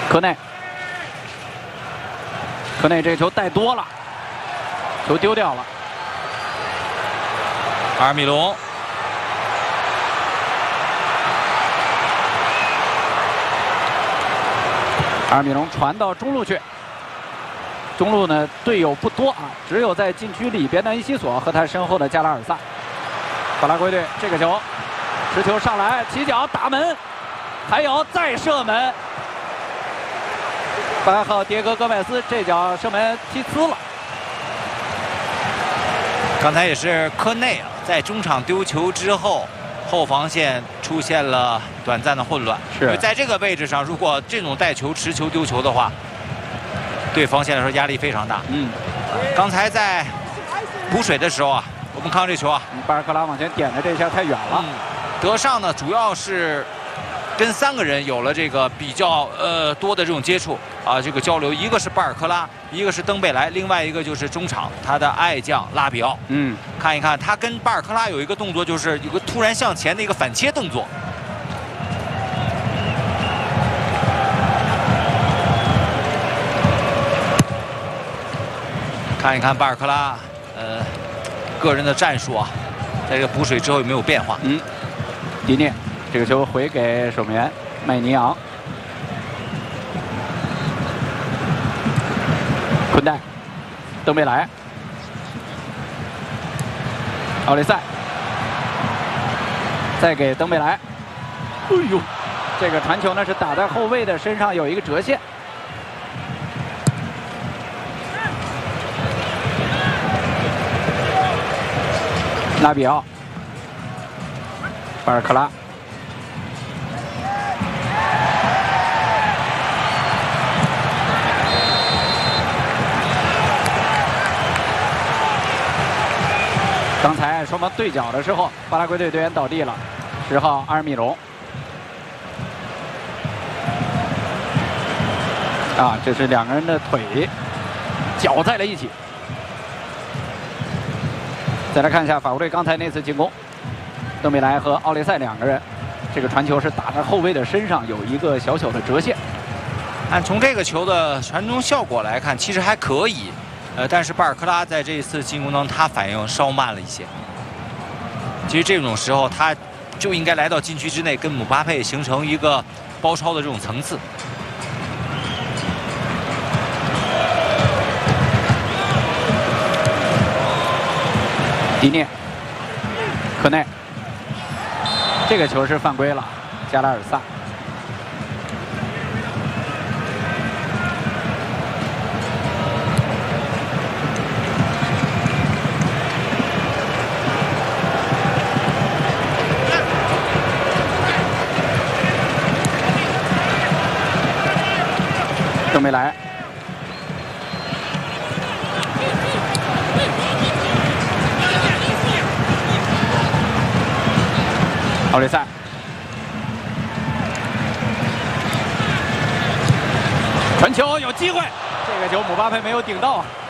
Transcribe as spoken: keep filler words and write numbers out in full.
科内，科内这个球带多了，球丢掉了。 阿尔米隆， 阿尔米隆传到中路去。中路呢，队友不多啊，只有在禁区里边的伊西索和他身后的加拉尔萨。巴拉圭队这个球，持球上来，起脚打门，还有再射门。八号迭戈·戈麦斯这脚射门踢呲了。 刚才也是科内啊，在中场丢球之后，后防线出现了短暂的混乱。 是， 因为在这个位置上，如果这种带球持球丢球的话，对防线来说压力非常大。 嗯， 刚才在补水的时候啊，我们看这球啊， 巴尔克拉往前点的这一下太远了。 嗯，德尚呢，主要是跟三个人有了这个比较呃多的这种接触啊，这个交流。一个是巴尔克拉，一个是登贝莱，另外一个就是中场他的爱将拉比奥。 嗯， 看一看他跟巴尔克拉有一个动作，就是有个突然向前的一个反切动作。看一看巴尔克拉，呃，个人的战术啊，在这个补水之后有没有变化？ 嗯，迪涅。这个球回给守门员麦尼昂，昆代，登贝莱，奥利塞，再给登贝莱。哎呦，这个传球呢是打在后卫的身上，有一个折线。拉比奥，巴尔克拉。刚才双方对角的时候，巴拉圭队队员倒地了，十号阿尔米隆。啊，这是两个人的腿搅在了一起。再来看一下法国队刚才那次进攻，登贝莱和奥利塞两个人，这个传球是打在后卫的身上，有一个小小的折线。 按从这个球的传中效果来看，其实还可以。呃，但是巴尔克拉在这一次进攻当中，他反应稍慢了一些。其实这种时候，他就应该来到禁区之内，跟姆巴佩形成一个包抄的这种层次。 迪涅，科内，这个球是犯规了，加拉尔萨。登贝莱，奥利塞，传球有机会，这个球姆巴佩没有顶到啊。